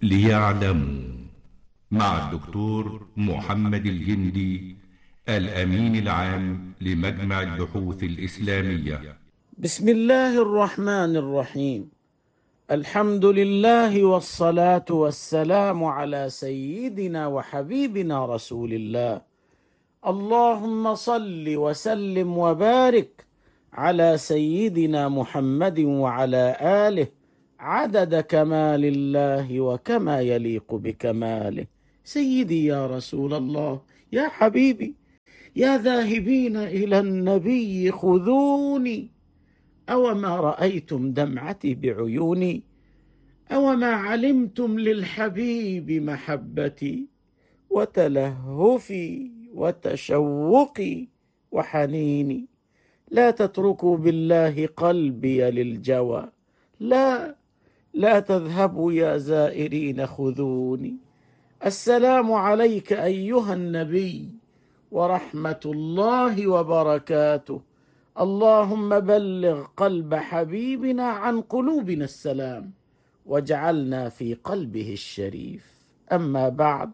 ليعلموا مع الدكتور محمد الجندي الأمين العام لمجمع البحوث الإسلامية. بسم الله الرحمن الرحيم. الحمد لله والصلاة والسلام على سيدنا وحبيبنا رسول الله. اللهم صل وسلم وبارك على سيدنا محمد وعلى آله عدد كمال الله وكما يليق بكماله. سيدي يا رسول الله، يا حبيبي، يا ذاهبين إلى النبي خذوني، أوما رأيتم دمعتي بعيوني، أوما علمتم للحبيب محبتي وتلهفي وتشوقي وحنيني. لا تتركوا بالله قلبي للجوى، لا تذهبوا يا زائرين خذوني. السلام عليك أيها النبي ورحمة الله وبركاته. اللهم بلغ قلب حبيبنا عن قلوبنا السلام واجعلنا في قلبه الشريف. أما بعد،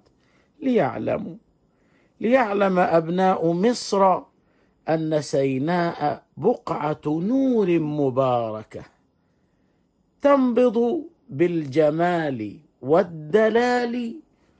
ليعلم أبناء مصر أن سيناء بقعة نور مباركة تنبض بالجمال والدلال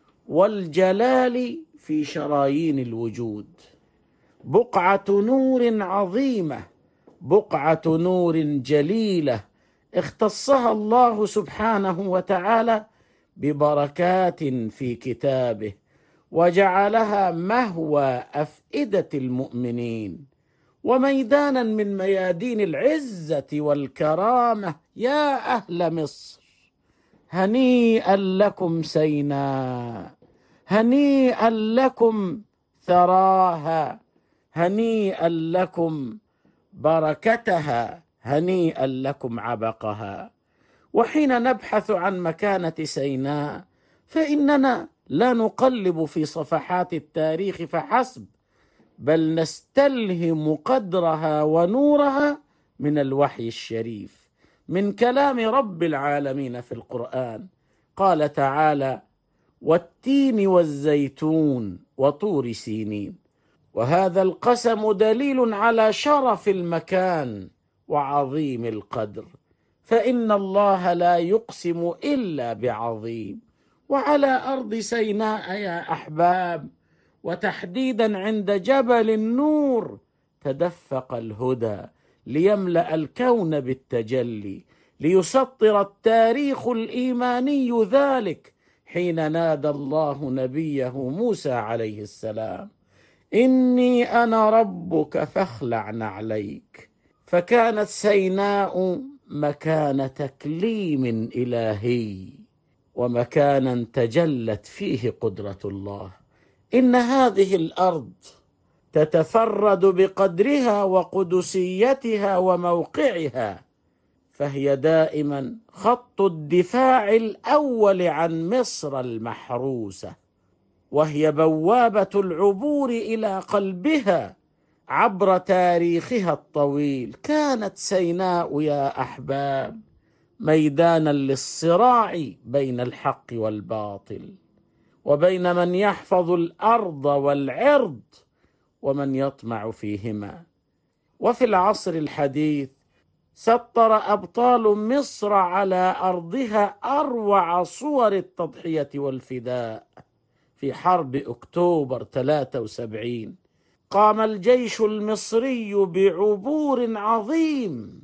والجلال في شرايين الوجود. بقعة نور عظيمة، بقعة نور جليلة اختصها الله سبحانه وتعالى ببركات في كتابه، وجعلها مهوى أفئدة المؤمنين وميدانا من ميادين العزة والكرامة. يا أهل مصر، هنيئا لكم سيناء، هنيئا لكم ثراها، هنيئا لكم بركتها، هنيئا لكم عبقها. وحين نبحث عن مكانة سيناء فإننا لا نقلب في صفحات التاريخ فحسب، بل نستلهم قدرها ونورها من الوحي الشريف، من كلام رب العالمين في القرآن. قال تعالى: والتين والزيتون وطور سينين. وهذا القسم دليل على شرف المكان وعظيم القدر، فإن الله لا يقسم إلا بعظيم. وعلى أرض سيناء يا أحباب، وتحديدا عند جبل النور، تدفق الهدى ليملأ الكون بالتجلي، ليسطر التاريخ الإيماني ذلك حين نادى الله نبيه موسى عليه السلام: إني أنا ربك فاخلع نعليك. فكانت سيناء مكان تكليم إلهي، ومكانا تجلت فيه قدرة الله. إن هذه الأرض تتفرد بقدرها وقدسيتها وموقعها، فهي دائما خط الدفاع الأول عن مصر المحروسة، وهي بوابة العبور إلى قلبها عبر تاريخها الطويل. كانت سيناء يا أحباب ميدانا للصراع بين الحق والباطل، وبين من يحفظ الأرض والعرض ومن يطمع فيهما. وفي العصر الحديث سطر أبطال مصر على أرضها أروع صور التضحية والفداء. في حرب أكتوبر 73 قام الجيش المصري بعبور عظيم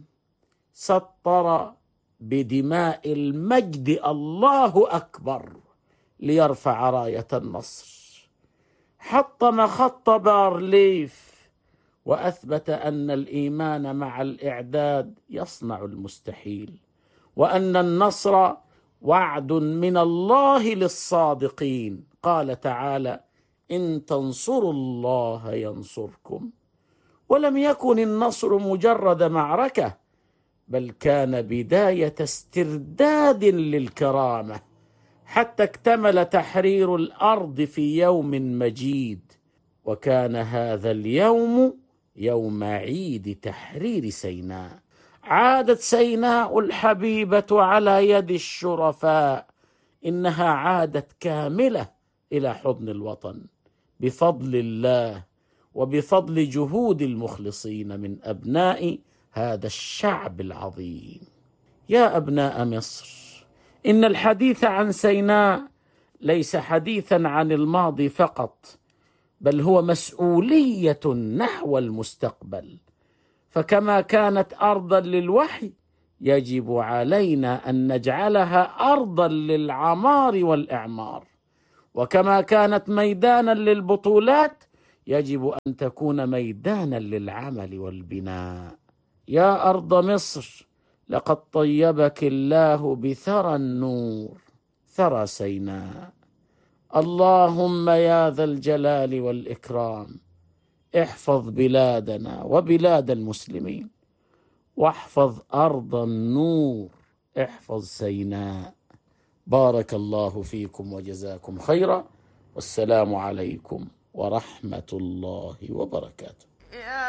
سطر بدماء المجد الله أكبر ليرفع راية النصر. حطم خط بارليف وأثبت أن الإيمان مع الإعداد يصنع المستحيل، وأن النصر وعد من الله للصادقين. قال تعالى: إن تنصروا الله ينصركم. ولم يكن النصر مجرد معركة، بل كان بداية استرداد للكرامة، حتى اكتمل تحرير الأرض في يوم مجيد. وكان هذا اليوم يوم عيد تحرير سيناء. عادت سيناء الحبيبة على يد الشرفاء إنها عادت كاملة إلى حضن الوطن بفضل الله وبفضل جهود المخلصين من أبناء هذا الشعب العظيم. يا أبناء مصر، إن الحديث عن سيناء ليس حديثا عن الماضي فقط، بل هو مسؤولية نحو المستقبل. فكما كانت أرضا للوحي، يجب علينا أن نجعلها أرضا للعمار والإعمار، وكما كانت ميدانا للبطولات يجب أن تكون ميدانا للعمل والبناء. يا أرض مصر، لقد طيبك الله بثرى النور، ثرى سيناء. اللهم يا ذا الجلال والإكرام، احفظ بلادنا وبلاد المسلمين، واحفظ أرض النور، احفظ سيناء. بارك الله فيكم وجزاكم خيرا، والسلام عليكم ورحمة الله وبركاته.